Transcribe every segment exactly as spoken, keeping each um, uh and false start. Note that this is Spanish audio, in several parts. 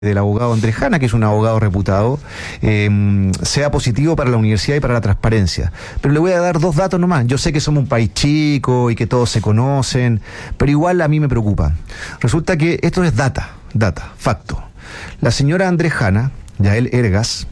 del abogado Andrés Jana, que es un abogado reputado, eh, sea positivo para la universidad y para la transparencia. Pero le voy a dar dos datos nomás. Yo sé que somos un país chico y que todos se conocen, pero igual a mí me preocupa. Resulta que esto es data, data, facto. La señora Andrés Jana, Yael Ergas,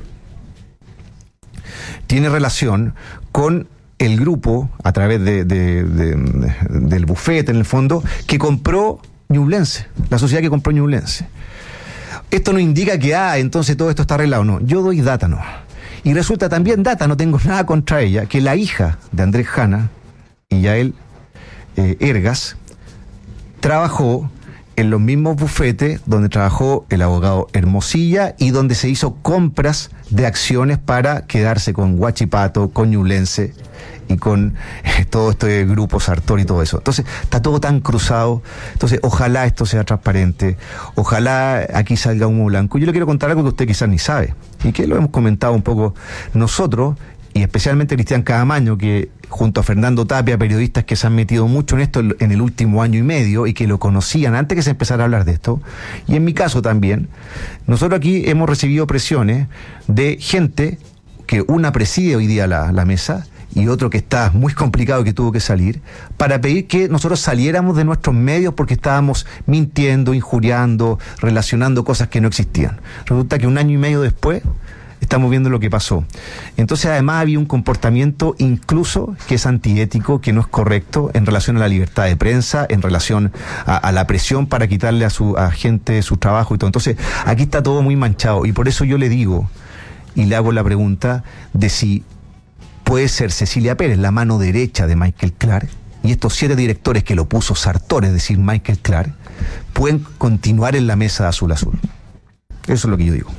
tiene relación con el grupo, a través de, de, de, de, del bufete, en el fondo, que compró Ñublense, la sociedad que compró Ñublense. Esto no indica que, ah, entonces todo esto está arreglado. No, yo doy data, no. Y resulta también data, no tengo nada contra ella, que la hija de Andrés Jana y Yael eh, Ergas trabajó en los mismos bufetes donde trabajó el abogado Hermosilla y donde se hizo compras de acciones para quedarse con Huachipato, con Ñublense y con eh, todo este grupo Sartor y todo eso. Entonces, está todo tan cruzado. Entonces, ojalá esto sea transparente, ojalá aquí salga humo blanco. Yo le quiero contar algo que usted quizás ni sabe, y que lo hemos comentado un poco nosotros, y especialmente Cristian Cadamaño, que junto a Fernando Tapia, periodistas que se han metido mucho en esto en el último año y medio, y que lo conocían antes que se empezara a hablar de esto, y en mi caso también, nosotros aquí hemos recibido presiones de gente que una preside hoy día la, la mesa, y otro que está muy complicado, que tuvo que salir, para pedir que nosotros saliéramos de nuestros medios porque estábamos mintiendo, injuriando, relacionando cosas que no existían. Resulta que un año y medio después estamos viendo lo que pasó. Entonces, además, había un comportamiento incluso que es antiético, que no es correcto en relación a la libertad de prensa, en relación a, a la presión para quitarle a su a gente su trabajo y todo. Entonces, aquí está todo muy manchado, y por eso yo le digo y le hago la pregunta de si puede ser Cecilia Pérez, la mano derecha de Michael Clark, y estos siete directores que lo puso Sartor, es decir, Michael Clark, pueden continuar en la mesa de Azul Azul. Eso es lo que yo digo.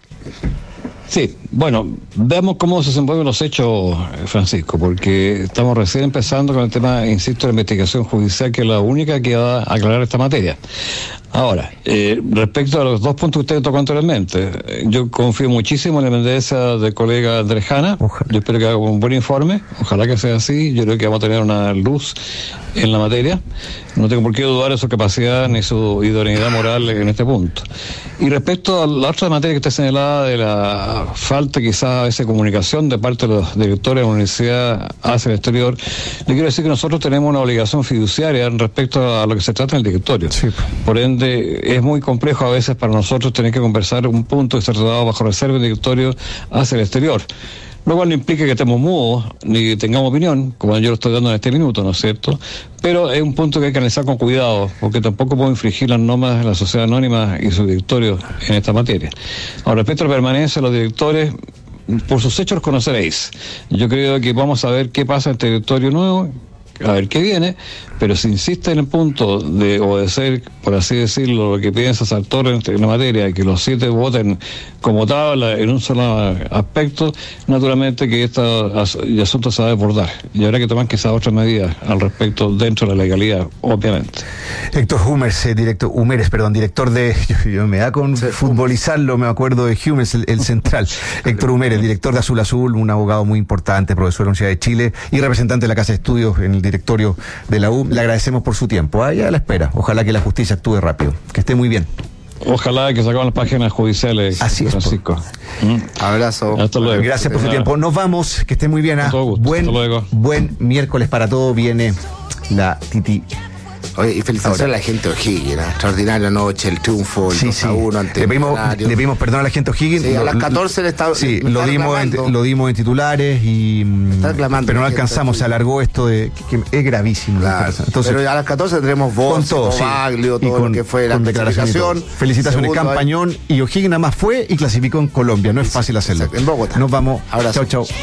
Sí, bueno, veamos cómo se desenvuelven los hechos, Francisco, porque estamos recién empezando con el tema, insisto, de la investigación judicial, que es la única que va a aclarar esta materia. Ahora, eh, respecto a los dos puntos que usted tocó anteriormente, yo confío muchísimo en la independencia del colega Andrés Jana. Ojalá. Yo espero que haga un buen informe, ojalá que sea así. Yo creo que vamos a tener una luz en la materia. No tengo por qué dudar de su capacidad ni su idoneidad moral en este punto. Y respecto a la otra materia que está señalada de la falta quizás de esa comunicación de parte de los directores de la universidad hacia el exterior, le quiero decir que nosotros tenemos una obligación fiduciaria respecto a lo que se trata en el directorio. Sí. Por ende, es muy complejo a veces para nosotros tener que conversar un punto que está tratado bajo reserva del directorio hacia el exterior. Lo cual no implica que estemos mudos ni que tengamos opinión, como yo lo estoy dando en este minuto, ¿no es cierto? Pero es un punto que hay que analizar con cuidado, porque tampoco puedo infringir las normas de la sociedad anónima y su directorio en esta materia. Ahora, respecto a la permanencia de los directores, por sus hechos los conoceréis. Yo creo que vamos a ver qué pasa en este directorio nuevo, a ver qué viene, pero si insiste en el punto de obedecer, por así decirlo, lo que piensa Sartor en la materia, que los siete voten como tabla en un solo aspecto, naturalmente que este asunto se va a desbordar y habrá que tomar quizás otras medidas al respecto dentro de la legalidad, obviamente. Héctor Hummers, eh, director, Humeres, perdón, director de, yo, yo me da con sí, futbolizarlo, me acuerdo de Hummers, el, el central. Héctor Humeres, director de Azul Azul, un abogado muy importante, profesor de la Universidad de Chile y representante de la Casa de Estudios en el directorio de la U. Le agradecemos por su tiempo. Ahí a la espera. Ojalá que la justicia actúe rápido. Que esté muy bien. Ojalá que se acaben las páginas judiciales. Así es, Francisco. ¿Mm? Abrazo. Hasta luego. Gracias por su tiempo. Nos vamos. Que esté muy bien. ¿Ah? Buen, Hasta luego. Buen miércoles para todos. Viene la Titi. Oye, y felicitaciones a la gente de O'Higgins, extraordinaria noche, el triunfo, el sí, dos a uno ante le pedimos, le pedimos perdón a la gente de O'Higgins. Sí, a las catorce le está, sí, le lo, está dimos en, lo dimos en titulares y pero no alcanzamos, se alargó esto de que, que es gravísimo. Claro, entonces, pero a las catorce tendremos voz, todo, sí, Baglio, todo con, lo que fue la clasificación. Felicitaciones, Segundo, campañón, y O'Higgins nada más fue y clasificó en Colombia, no es fácil hacerlo. Exacto, en Bogotá. Nos vamos. Abrazo. Chao, chao.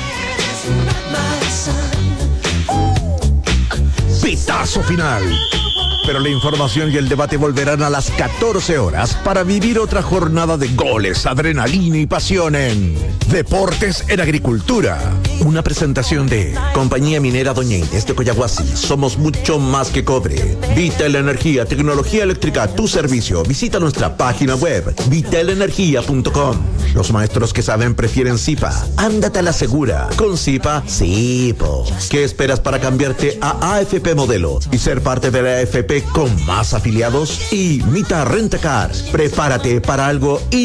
Pitazo final. Pero la información y el debate volverán a las catorce horas para vivir otra jornada de goles, adrenalina y pasión en Deportes en Agricultura. Una presentación de Compañía Minera Doña Inés de Coyahuasi. Somos mucho más que cobre. Vital Energía, tecnología eléctrica a tu servicio. Visita nuestra página web vital energía punto com. Los maestros que saben prefieren Zipa. Ándate a la segura. Con Zipa, sí, po. ¿Qué esperas para cambiarte a A F P Modelo y ser parte de la A F P con más afiliados y Mita Rentacar. Prepárate para algo